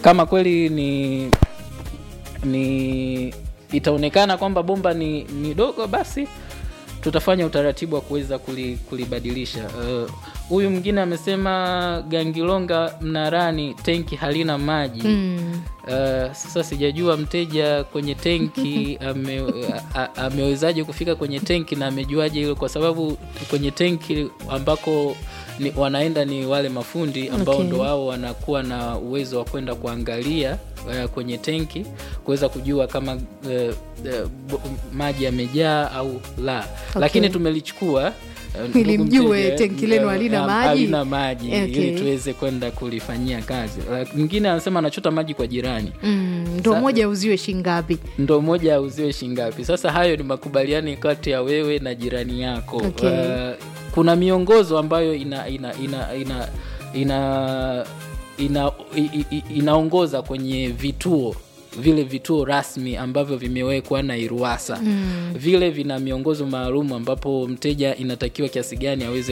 kama kweli ni itaonekana kwamba bomba ni dogo, basi tutafanya utaratibu wa kuweza kulibadilisha. Huyu mwingine amesema Gangilonga Mnarani tenki halina maji. Sasa sijajua mteja kwenye tenki amewezaje kufika kwenye tenki na amejuaje hilo, kwa sababu kwenye tenki ambako wanaenda ni wale mafundi ambao ndo wao wanakuwa na uwezo wa kwenda kuangalia kwenye tenki kuweza kujua kama maji yamejaa au la. Lakini tumelichukua ili mjue tenki lenu halina maji ili tuweze kwenda kulifanyia kazi. Mwingine anasema anachota maji kwa jirani. Ndo moja uziwe shingapi? Ndo moja uziwe shingapi? Sasa hayo ni makubaliano kati ya wewe na jirani yako. Kuna miongozo ambayo inaongoza kwenye vile vituo rasmi ambavyo vimewekwa na IRUWASA. Vile vina miongozo maalum ambapo mteja inatakiwa kiasi gani aweze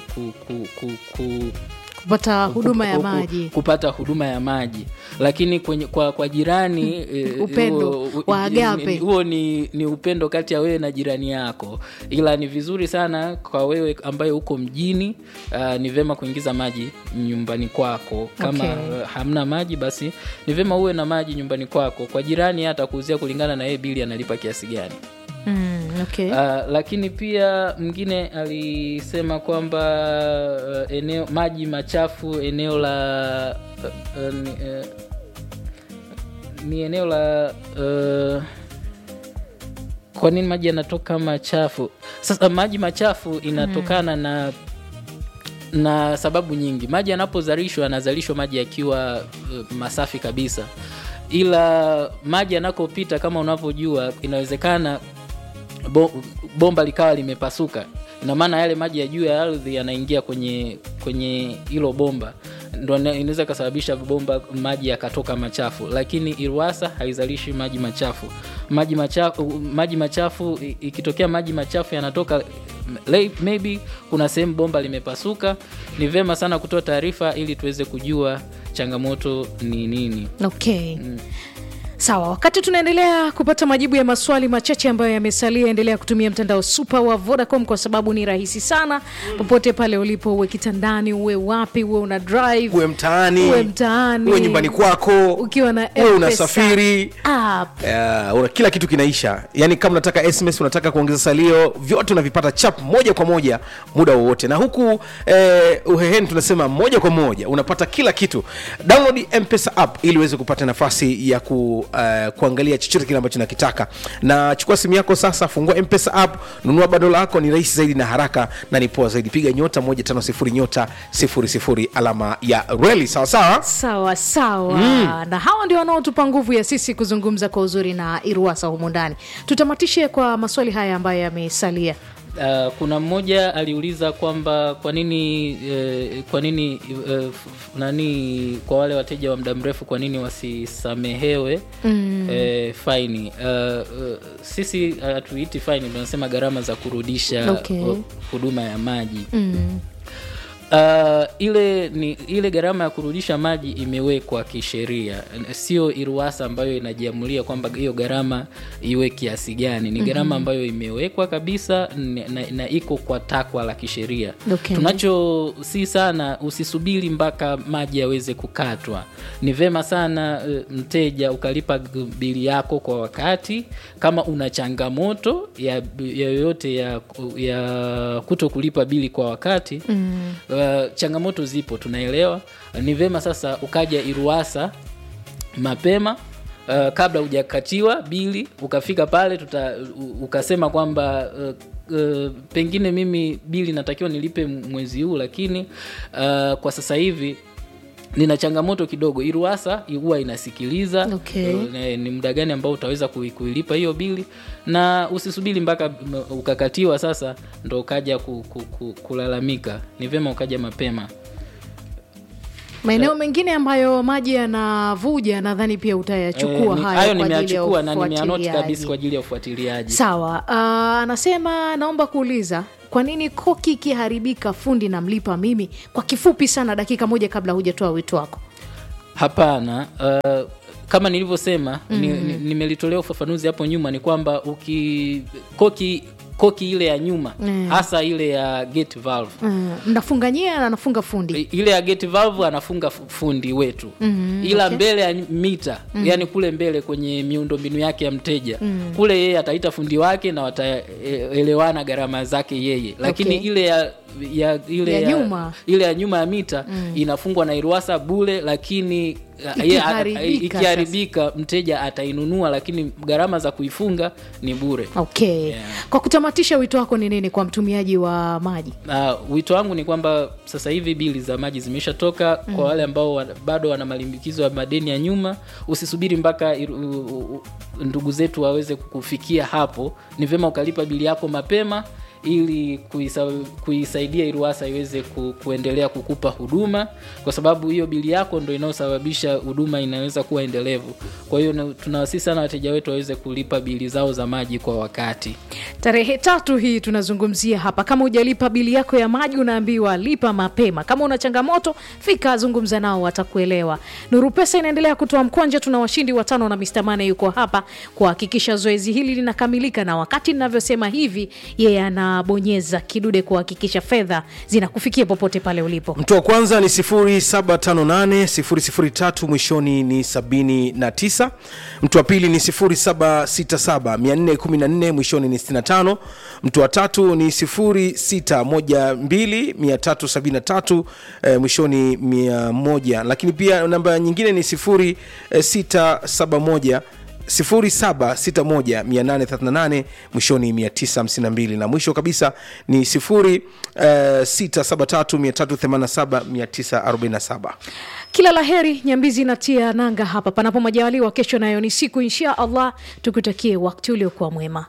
kupata huduma ya maji, kupata huduma ya maji. Lakini kwa jirani upendo wa agape, huo ni upendo kati ya wewe na jirani yako. Ila ni vizuri sana kwa wewe ambaye uko mjini, ni vema kuingiza maji nyumbani kwako. Kama hamna maji, basi ni vema uwe na maji nyumbani kwako. Kwa jirani hata kuuzia kulingana na yeye bili analipa kiasi gani. Lakini pia mwingine alisema kwamba maji machafu eneo la ni eneo la kwa nini maji yanatoka machafu? Sasa maji machafu inatokana na sababu nyingi. Maji yanazalishwa maji yakiwa masafi kabisa. Ila maji yanakopita, kama unavyojua, inawezekana bomba likawa limepasuka. Ina maana yale maji ya juu ya ardhi yanaingia kwenye hilo bomba, ndio inaweza kusababisha maji yakatoka machafu. Lakini IRUWASA haizalishi maji machafu. Maji machafu ikitokea maji machafu yanatoka, maybe kuna sehemu bomba limepasuka, ni vema sana kutoa taarifa ili tuweze kujua changamoto ni nini. Sawa, wakati tunaendelea kupata majibu ya maswali machache ambayo yamesalia, endelea kutumia mtandao super wa Vodacom kwa sababu ni rahisi sana. Popote pale ulipo, uwe kitandani, uwe wapi, uwe una drive, uwe mtaani, uwe nyumbani kwako, ukiwa na uwe unasafiri app, una kila kitu kinaisha. Yani kama unataka SMS, unataka kuongeza salio, vyote unavipata chap moja kwa moja muda wowote. Na huku uheheni tunasema moja kwa moja unapata kila kitu. Download M-Pesa app ili uweze kupata nafasi ya kuangalia chochote kile ambacho unakitaka. Na chukua simu yako sasa, fungua M-Pesa app, nunua bando lako, ni rahisi zaidi na haraka na ni poa zaidi. Piga *150*00 alama ya reli. Sawa. Na hawa ndio wanaotupa nguvu ya sisi kuzungumza kwa uzuri na IRUWASA humu ndani. Tutamatishe kwa maswali haya ambayo yamesalia. Kuna mmoja aliuliza kwamba kwa nini kwa wale wateja wa muda mrefu kwa nini wasisamehewe faini. Sisi hatuiti faini, tunasema gharama za kurudisha huduma ya maji. Ile gharama ya kurudisha maji imewekwa kisheria, sio IRUWASA ambayo inajiamulia kwamba hiyo gharama iwe kiasi gani. Ni gharama ambayo imewekwa kabisa na iko kwa takwa la kisheria. Tunacho si sana, usisubiri mpaka maji yaweze kukatwa. Ni vema sana mteja ukalipa bili yako kwa wakati. Kama una changamoto ya yoyote ya kuto kulipa bili kwa wakati, changamoto zipo, tunaelewa. Ni vema sasa ukaja IRUWASA mapema, kabla hujakatiwa bili, ukafika pale ukasema kwamba pengine mimi bili natakiwa nilipe mwezi huu, lakini kwa sasa hivi nina changamoto kidogo. IRUWASA huwa inasikiliza ni muda gani ambao utaweza kuilipa hiyo bili, na usisubiri mpaka ukakatiwa sasa ndo ukaja kulalamika. Ni vema ukaja mapema. Maeneo mengine ambayo maji yanavuja, nadhani pia utayachukua hayo nimeyachukua na nimeanoti kabisa kwa ajili ya ufuatiliaji. Sawa. Anasema naomba kuuliza, kwa nini koki ikiharibika fundi namlipa mimi? Kwa kifupi sana, dakika moja kabla hujatoa wito wako. Hapana, kama nilivyosema, nimelitolea ufafanuzi hapo nyuma, ni kwamba koki ile ya nyuma, hasa ile ya gate valve, mnafunganyia na anafunga fundi. Ile ya gate valve anafunga fundi wetu. Ila mbele ya mita, yani kule mbele kwenye miundombinu yake ya mteja, kule yeye ataita fundi wake na wataelewana gharama zake yeye. Lakini ile ya nyuma ya mita inafungwa na Iruwasa bure, lakini ikiharibika mteja atainunua, lakini gharama za kuifunga ni bure. Okay. Yeah. Kwa kutamatisha, wito wako ni nini kwa mtumiaji wa maji? Wito wangu ni kwamba sasa hivi bili za maji zimeshatoka. Kwa wale ambao bado wana malimbikizo ya madeni ya nyuma, usisubiri mpaka ndugu zetu waweze kukufikia hapo. Ni vyema ukalipa bili yako mapema ili kuisaidia Iruwasa iweze kuendelea kukupa huduma, kwa sababu hiyo bili yako ndio inayosababisha huduma inaweza kuwa endelevu. Kwa hiyo tunawasihi sana wateja wetu waweze kulipa bili zao za maji kwa wakati. Tarehe 3 hii tunazungumzia hapa. Kama hujalipa bili yako ya maji, unaambiwa lipa mapema. Kama una changamoto, fika zungumza nao, watakuelewa. Nuru Pesa inaendelea kutoa mkwanja. Tuna washindi 5 na Mr. Mane yuko hapa kuhakikisha zoezi hili linakamilika, na wakati ninavyosema hivi, yeye anabonyeza kidude kuhakikisha fedha zinakufikia popote pale ulipo. Mtu wa kwanza ni 0758 mwishoni ni 79. Mtu wa pili ni 0767 mwishoni ni 65. Mtu wa tatu ni 0612 mwishoni 100. Lakini pia namba nyingine ni 0661 0761 mwishoni 952, na mwisho kabisa ni 0673 Kila laheri. Nyambizi inatia nanga hapa, panapo majaliwa kesho nayo ni siku, insha Allah. Tukutakie wakati uliokuwa mwema.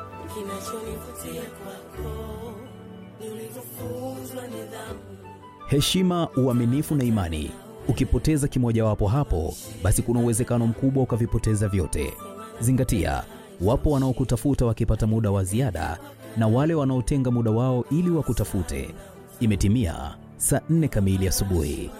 Heshima, uaminifu na imani. Ukipoteza kimojawapo hapo, basi kuna uwezekano mkubwa ukavipoteza vyote. Zingatia, wapo wanaokutafuta wakipata muda wa ziada na wale wanaotenga muda wao ili wakutafute. Imetimia saa 4 kamili asubuhi.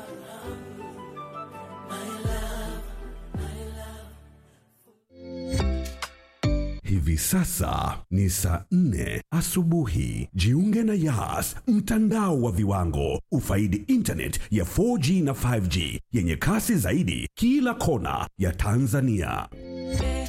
Hivi sasa ni saa 4 asubuhi. Jiunge na Yas, mtandao wa viwango. Ufaidi internet ya 4G na 5G yenye kasi zaidi kila kona ya Tanzania.